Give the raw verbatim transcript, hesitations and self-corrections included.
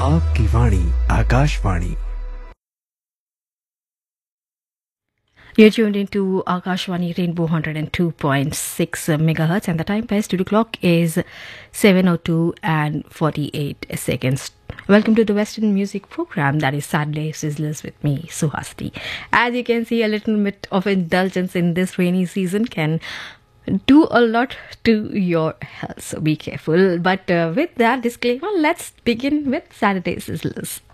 आपकी वाणी Akashvani. You're tuned into Akashwani Rainbow one hundred two point six megahertz, and the time by studio clock is seven oh two and forty-eight seconds. Welcome to the Western music program that is Saturday Sizzlers with me, Suhasini. As you can see, a little bit of indulgence in this rainy season can do a lot to your health, so be careful. But uh, with that disclaimer, let's begin with Saturday Sizzlers.